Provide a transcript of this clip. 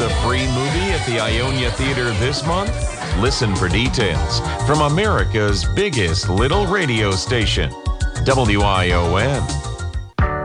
the free movie at the Ionia Theater this month? Listen for details from America's biggest little radio station, WION.